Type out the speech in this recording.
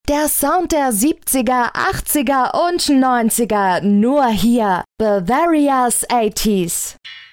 Der Sound der 70er, 80er und 90er, nur hier. Bavaria's 80s.